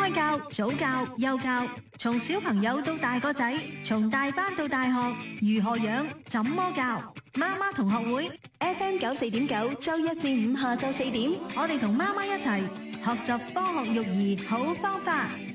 胎教、早教、幼教，從小朋友到大個仔，從大班到大學，如何養、怎麼教？媽媽同學會 FM 94.9，周一至五下晝4點，我哋同媽媽一齊學習科學育兒好方法。